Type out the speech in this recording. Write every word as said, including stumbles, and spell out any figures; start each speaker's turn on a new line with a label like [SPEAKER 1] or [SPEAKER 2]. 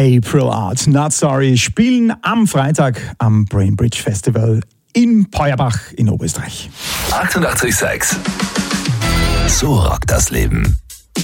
[SPEAKER 1] April Art Not Sorry spielen am Freitag am Brainbridge Festival in Peuerbach in Oberösterreich.
[SPEAKER 2] achtundachtzig Komma sechs. So rockt das Leben.